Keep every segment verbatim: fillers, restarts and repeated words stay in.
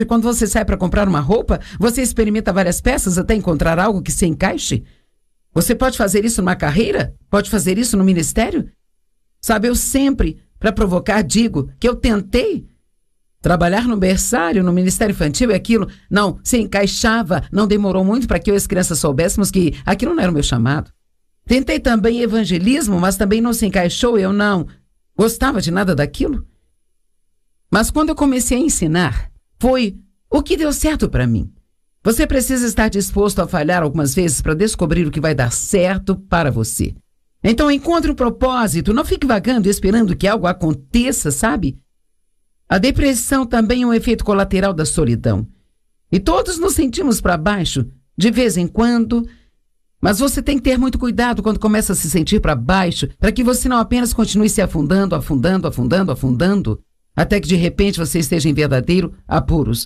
Quando você sai para comprar uma roupa, você experimenta várias peças até encontrar algo que se encaixe. Você pode fazer isso numa carreira? Pode fazer isso no ministério? Sabe, eu sempre, para provocar, digo que eu tentei trabalhar no berçário, no ministério infantil e aquilo não se encaixava, não demorou muito para que eu e as crianças soubéssemos que aquilo não era o meu chamado. Tentei também evangelismo, mas também não se encaixou, eu não gostava de nada daquilo. Mas quando eu comecei a ensinar, foi o que deu certo para mim. Você precisa estar disposto a falhar algumas vezes para descobrir o que vai dar certo para você. Então encontre um propósito, não fique vagando esperando que algo aconteça, sabe? A depressão também é um efeito colateral da solidão. E todos nos sentimos para baixo, de vez em quando. Mas você tem que ter muito cuidado quando começa a se sentir para baixo, para que você não apenas continue se afundando, afundando, afundando, afundando, até que de repente você esteja em verdadeiro apuros.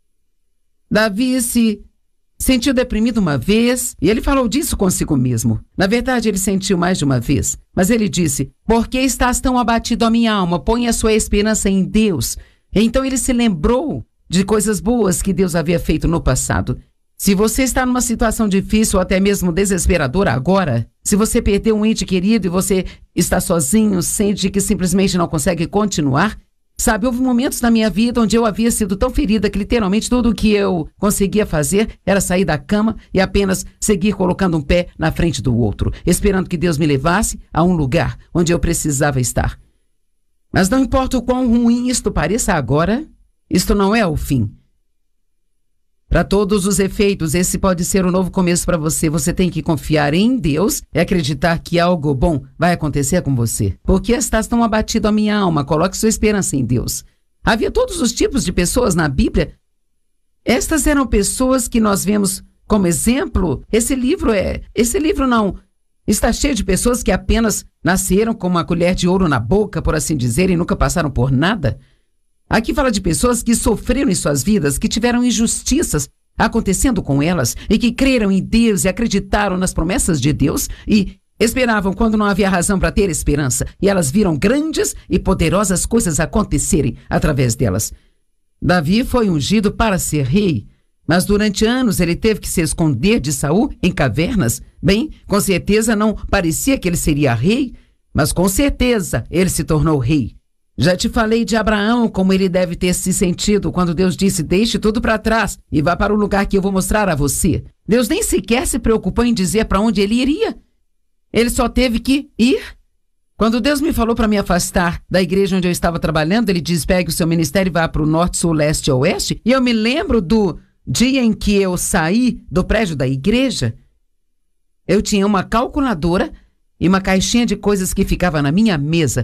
Davi se sentiu deprimido uma vez e ele falou disso consigo mesmo. Na verdade, ele sentiu mais de uma vez. Mas ele disse, por que estás tão abatido a minha alma? Põe a sua esperança em Deus. Então ele se lembrou de coisas boas que Deus havia feito no passado. Se você está numa situação difícil ou até mesmo desesperadora agora, se você perdeu um ente querido e você está sozinho, sente que simplesmente não consegue continuar, sabe, houve momentos na minha vida onde eu havia sido tão ferida que literalmente tudo o que eu conseguia fazer era sair da cama e apenas seguir colocando um pé na frente do outro, esperando que Deus me levasse a um lugar onde eu precisava estar. Mas não importa o quão ruim isto pareça agora, isto não é o fim. Para todos os efeitos, esse pode ser um novo começo para você. Você tem que confiar em Deus e acreditar que algo bom vai acontecer com você. Por que estás tão abatido a minha alma? Coloque sua esperança em Deus. Havia todos os tipos de pessoas na Bíblia. Estas eram pessoas que nós vemos como exemplo. Esse livro é, esse livro não está cheio de pessoas que apenas nasceram com uma colher de ouro na boca, por assim dizer, e nunca passaram por nada. Aqui fala de pessoas que sofreram em suas vidas, que tiveram injustiças acontecendo com elas e que creram em Deus e acreditaram nas promessas de Deus e esperavam quando não havia razão para ter esperança. E elas viram grandes e poderosas coisas acontecerem através delas. Davi foi ungido para ser rei, mas durante anos ele teve que se esconder de Saul em cavernas. Bem, com certeza não parecia que ele seria rei, mas com certeza ele se tornou rei. Já te falei de Abraão, como ele deve ter se sentido quando Deus disse, deixe tudo para trás e vá para o lugar que eu vou mostrar a você. Deus nem sequer se preocupou em dizer para onde ele iria. Ele só teve que ir. Quando Deus me falou para me afastar da igreja onde eu estava trabalhando, ele disse, pegue o seu ministério e vá para o norte, sul, leste e oeste. E eu me lembro do dia em que eu saí do prédio da igreja. Eu tinha uma calculadora e uma caixinha de coisas que ficava na minha mesa.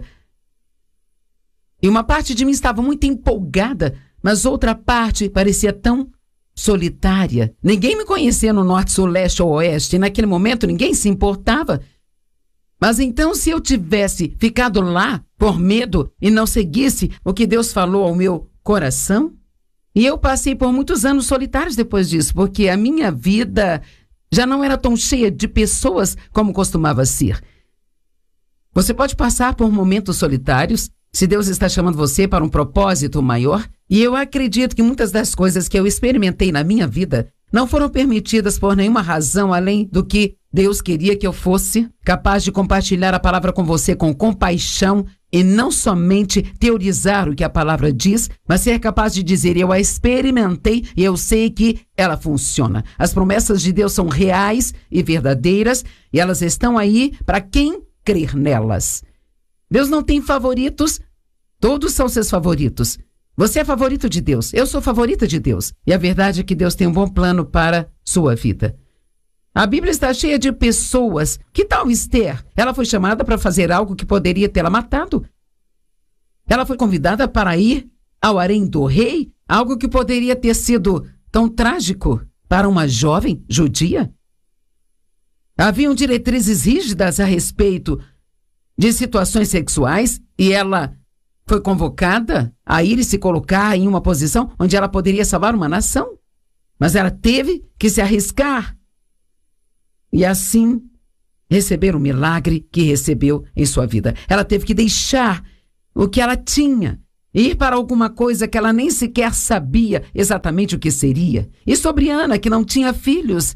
E uma parte de mim estava muito empolgada, mas outra parte parecia tão solitária. Ninguém me conhecia no norte, sul, leste ou oeste, e naquele momento ninguém se importava. Mas então, se eu tivesse ficado lá por medo e não seguisse o que Deus falou ao meu coração, e eu passei por muitos anos solitários depois disso, porque a minha vida já não era tão cheia de pessoas como costumava ser. Você pode passar por momentos solitários, se Deus está chamando você para um propósito maior, e eu acredito que muitas das coisas que eu experimentei na minha vida não foram permitidas por nenhuma razão além do que Deus queria que eu fosse capaz de compartilhar a palavra com você com compaixão e não somente teorizar o que a palavra diz, mas ser capaz de dizer, eu a experimentei e eu sei que ela funciona. As promessas de Deus são reais e verdadeiras e elas estão aí para quem crer nelas. Deus não tem favoritos, todos são seus favoritos. Você é favorito de Deus, eu sou favorita de Deus. E a verdade é que Deus tem um bom plano para sua vida. A Bíblia está cheia de pessoas. Que tal Esther? Ela foi chamada para fazer algo que poderia tê-la matado. Ela foi convidada para ir ao harém do rei, algo que poderia ter sido tão trágico para uma jovem judia. Haviam diretrizes rígidas a respeito de situações sexuais e ela foi convocada a ir e se colocar em uma posição onde ela poderia salvar uma nação. Mas ela teve que se arriscar e assim receber o milagre que recebeu em sua vida. Ela teve que deixar o que ela tinha ir para alguma coisa que ela nem sequer sabia exatamente o que seria. E sobre Ana, que não tinha filhos.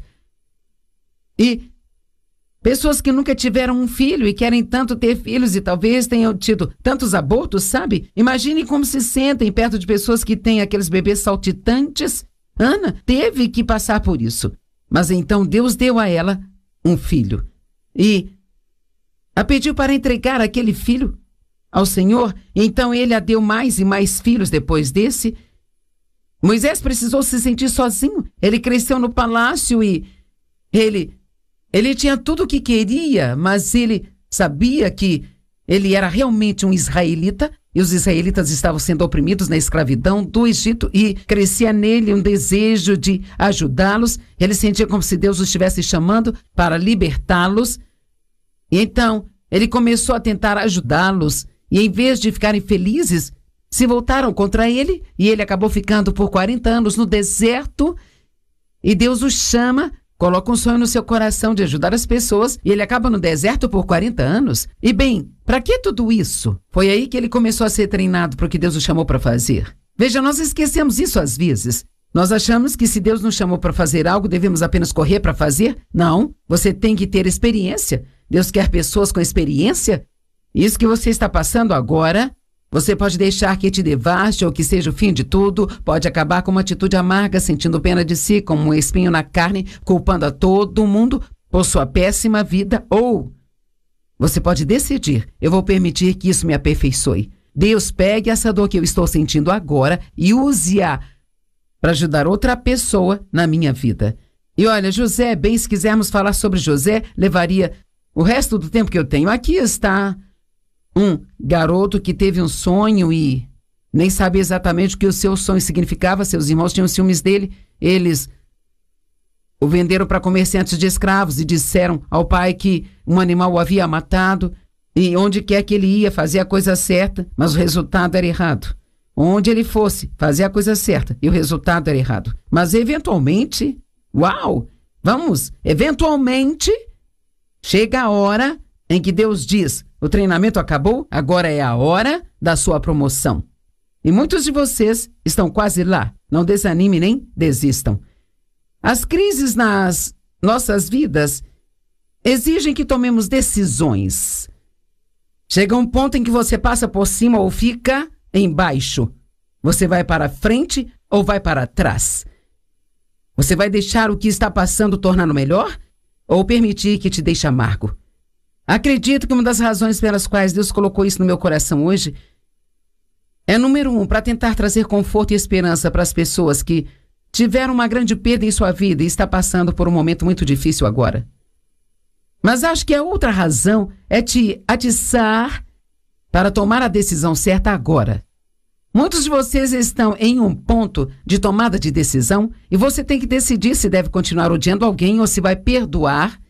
E pessoas que nunca tiveram um filho e querem tanto ter filhos e talvez tenham tido tantos abortos, sabe? Imagine como se sentem perto de pessoas que têm aqueles bebês saltitantes. Ana teve que passar por isso. Mas então Deus deu a ela um filho. E a pediu para entregar aquele filho ao Senhor. Então ele a deu mais e mais filhos depois desse. Moisés precisou se sentir sozinho. Ele cresceu no palácio e ele... Ele tinha tudo o que queria, mas ele sabia que ele era realmente um israelita e os israelitas estavam sendo oprimidos na escravidão do Egito e crescia nele um desejo de ajudá-los. Ele sentia como se Deus os estivesse chamando para libertá-los. E então ele começou a tentar ajudá-los e em vez de ficarem felizes, se voltaram contra ele e ele acabou ficando por quarenta anos no deserto e Deus o chama. Coloca um sonho no seu coração de ajudar as pessoas e ele acaba no deserto por quarenta anos. E bem, para que tudo isso? Foi aí que ele começou a ser treinado para o que Deus o chamou para fazer. Veja, nós esquecemos isso às vezes. Nós achamos que se Deus nos chamou para fazer algo, devemos apenas correr para fazer? Não, você tem que ter experiência. Deus quer pessoas com experiência. Isso que você está passando agora... Você pode deixar que te devaste ou que seja o fim de tudo, pode acabar com uma atitude amarga, sentindo pena de si, como um espinho na carne, culpando a todo mundo por sua péssima vida, ou você pode decidir, eu vou permitir que isso me aperfeiçoe. Deus pegue essa dor que eu estou sentindo agora e use-a para ajudar outra pessoa na minha vida. E olha, José, bem, se quisermos falar sobre José, levaria o resto do tempo que eu tenho. Aqui está... Um garoto que teve um sonho e nem sabia exatamente o que o seu sonho significava. Seus irmãos tinham ciúmes dele. Eles o venderam para comerciantes de escravos e disseram ao pai que um animal o havia matado. E onde quer que ele ia, fazia a coisa certa, mas o resultado era errado. Onde ele fosse, fazia a coisa certa e o resultado era errado. Mas eventualmente, uau, vamos, eventualmente chega a hora em que Deus diz... O treinamento acabou, agora é a hora da sua promoção. E muitos de vocês estão quase lá. Não desanime nem desistam. As crises nas nossas vidas exigem que tomemos decisões. Chega um ponto em que você passa por cima ou fica embaixo. Você vai para frente ou vai para trás. Você vai deixar o que está passando tornar-no melhor ou permitir que te deixe amargo? Acredito que uma das razões pelas quais Deus colocou isso no meu coração hoje é, número um, para tentar trazer conforto e esperança para as pessoas que tiveram uma grande perda em sua vida e está passando por um momento muito difícil agora. Mas acho que a outra razão é te atiçar para tomar a decisão certa agora. Muitos de vocês estão em um ponto de tomada de decisão e você tem que decidir se deve continuar odiando alguém ou se vai perdoar.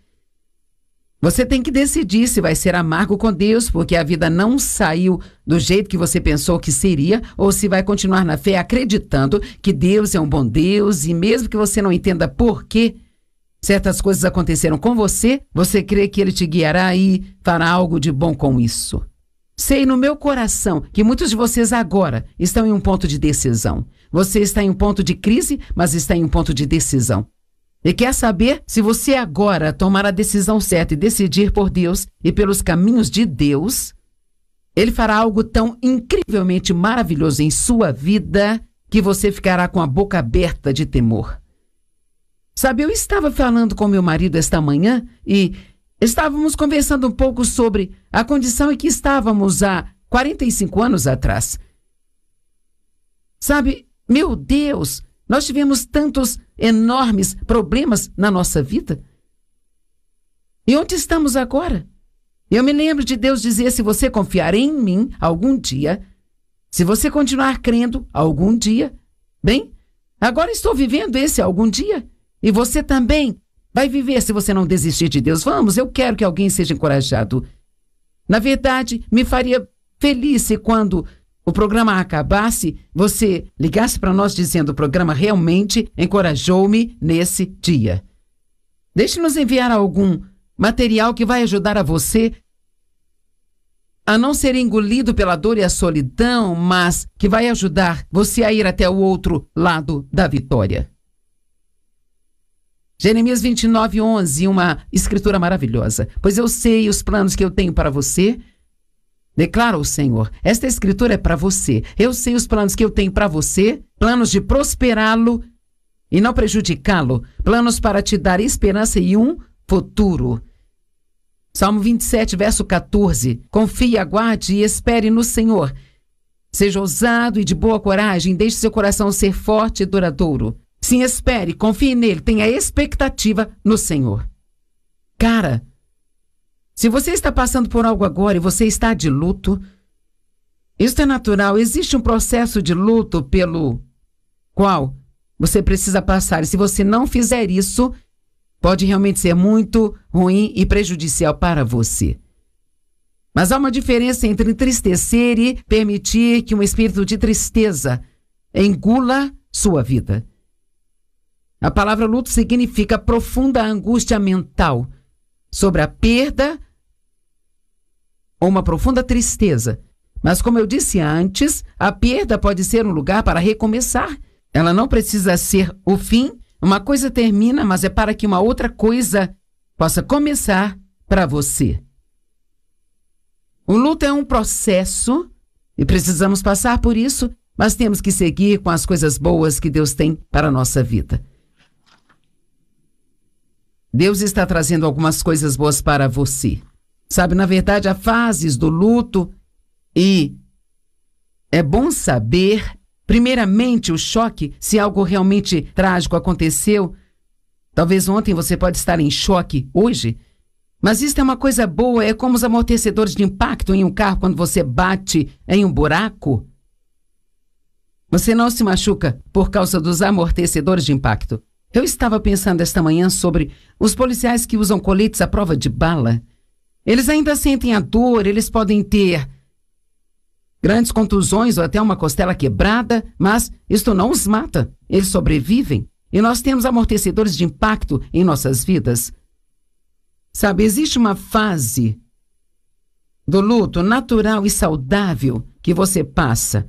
Você tem que decidir se vai ser amargo com Deus, porque a vida não saiu do jeito que você pensou que seria, ou se vai continuar na fé acreditando que Deus é um bom Deus e mesmo que você não entenda por que certas coisas aconteceram com você, você crê que Ele te guiará e fará algo de bom com isso. Sei no meu coração que muitos de vocês agora estão em um ponto de decisão. Você está em um ponto de crise, mas está em um ponto de decisão. E quer saber se você agora tomar a decisão certa e decidir por Deus e pelos caminhos de Deus, Ele fará algo tão incrivelmente maravilhoso em sua vida que você ficará com a boca aberta de temor. Sabe, eu estava falando com meu marido esta manhã e estávamos conversando um pouco sobre a condição em que estávamos há quarenta e cinco anos atrás. Sabe, meu Deus, nós tivemos tantos enormes problemas na nossa vida. E onde estamos agora? Eu me lembro de Deus dizer, se você confiar em mim algum dia, se você continuar crendo algum dia, bem, agora estou vivendo esse algum dia. E você também vai viver se você não desistir de Deus. Vamos, eu quero que alguém seja encorajado. Na verdade, me faria feliz se quando o programa acabasse, você ligasse para nós dizendo: o programa realmente encorajou-me nesse dia. Deixe-nos enviar algum material que vai ajudar a você a não ser engolido pela dor e a solidão, mas que vai ajudar você a ir até o outro lado da vitória. Jeremias vinte e nove, onze, uma escritura maravilhosa. Pois eu sei os planos que eu tenho para você, declara o Senhor. Esta escritura é para você. Eu sei os planos que eu tenho para você, planos de prosperá-lo e não prejudicá-lo, planos para te dar esperança e um futuro. Salmo vinte e sete, verso quatorze. Confie, aguarde e espere no Senhor. Seja ousado e de boa coragem, deixe seu coração ser forte e duradouro. Sim, espere, confie nele, tenha expectativa no Senhor. Cara, se você está passando por algo agora e você está de luto, isso é natural. Existe um processo de luto pelo qual você precisa passar. E se você não fizer isso, pode realmente ser muito ruim e prejudicial para você. Mas há uma diferença entre entristecer e permitir que um espírito de tristeza engula sua vida. A palavra luto significa profunda angústia mental sobre a perda ou uma profunda tristeza. Mas como eu disse antes, a perda pode ser um lugar para recomeçar. Ela não precisa ser o fim. Uma coisa termina, mas é para que uma outra coisa possa começar para você. O luto é um processo e precisamos passar por isso, mas temos que seguir com as coisas boas que Deus tem para a nossa vida. Deus está trazendo algumas coisas boas para você. Sabe, na verdade, há fases do luto e é bom saber, primeiramente, o choque, se algo realmente trágico aconteceu. Talvez ontem você pode estar em choque hoje, mas isso é uma coisa boa, é como os amortecedores de impacto em um carro quando você bate em um buraco. Você não se machuca por causa dos amortecedores de impacto. Eu estava pensando esta manhã sobre os policiais que usam coletes à prova de bala. Eles ainda sentem a dor, eles podem ter grandes contusões ou até uma costela quebrada, mas isto não os mata. Eles sobrevivem. E nós temos amortecedores de impacto em nossas vidas. Sabe, existe uma fase do luto natural e saudável que você passa.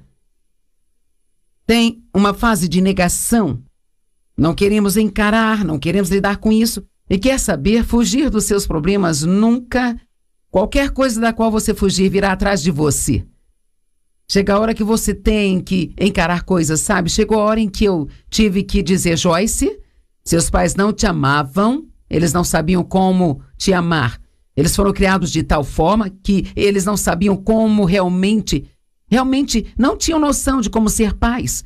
Tem uma fase de negação. Não queremos encarar, não queremos lidar com isso. E quer saber, fugir dos seus problemas nunca. Qualquer coisa da qual você fugir virá atrás de você. Chega a hora que você tem que encarar coisas, sabe? Chegou a hora em que eu tive que dizer, Joyce, seus pais não te amavam, eles não sabiam como te amar. Eles foram criados de tal forma que eles não sabiam como realmente, realmente não tinham noção de como ser pais.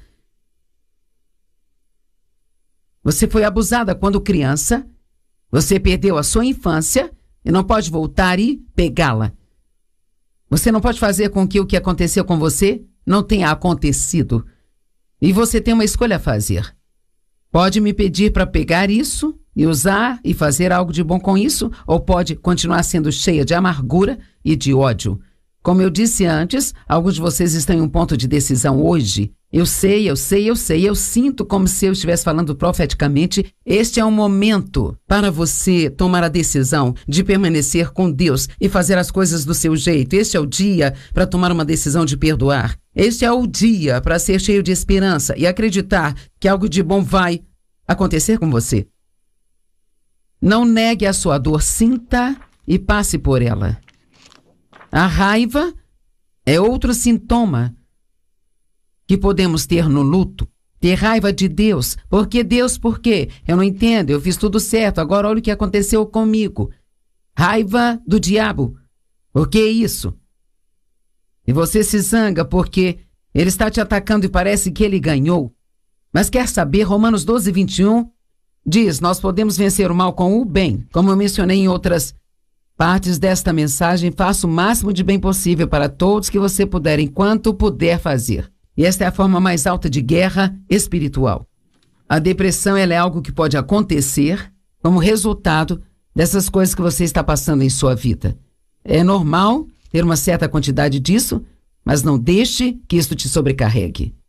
Você foi abusada quando criança, você perdeu a sua infância e não pode voltar e pegá-la. Você não pode fazer com que o que aconteceu com você não tenha acontecido. E você tem uma escolha a fazer. Pode me pedir para pegar isso e usar e fazer algo de bom com isso, ou pode continuar sendo cheia de amargura e de ódio. Como eu disse antes, alguns de vocês estão em um ponto de decisão hoje. Eu sei, eu sei, eu sei, eu sinto como se eu estivesse falando profeticamente. Este é um momento para você tomar a decisão de permanecer com Deus e fazer as coisas do seu jeito. Este é o dia para tomar uma decisão de perdoar. Este é o dia para ser cheio de esperança e acreditar que algo de bom vai acontecer com você. Não negue a sua dor, sinta e passe por ela. A raiva é outro sintoma que podemos ter no luto. Ter raiva de Deus. Por que Deus? Por quê? Eu não entendo, eu fiz tudo certo, agora olha o que aconteceu comigo. Raiva do diabo. Por que isso? E você se zanga porque ele está te atacando e parece que ele ganhou. Mas quer saber, Romanos doze, vinte e um diz, nós podemos vencer o mal com o bem. Como eu mencionei em outras partes desta mensagem, faça o máximo de bem possível para todos que você puder, enquanto puder fazer. E esta é a forma mais alta de guerra espiritual. A depressão ela é algo que pode acontecer como resultado dessas coisas que você está passando em sua vida. É normal ter uma certa quantidade disso, mas não deixe que isso te sobrecarregue.